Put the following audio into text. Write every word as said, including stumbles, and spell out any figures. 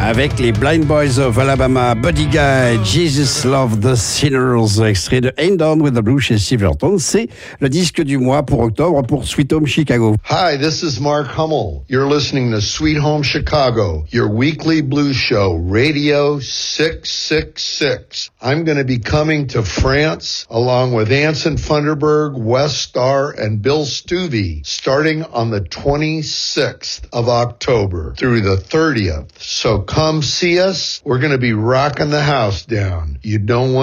avec les Blind Boys of Alabama, Buddy Guy, Jesus Love the Sinners, extrait de Ain't Down with the Blues chez Silvertone. C'est le disque du mois pour octobre pour Sweet Home Chicago. Hi, this is Mark Hummel. You're listening to Sweet Home Chicago, your weekly blues show, Radio six six six. I'm going to be coming to France along with Anson Funderburg, Wes Starr, and Bill Stuvey starting on the twenty-sixth of October through the thirtieth. So come see us. We're going to be rocking the house down. You don't want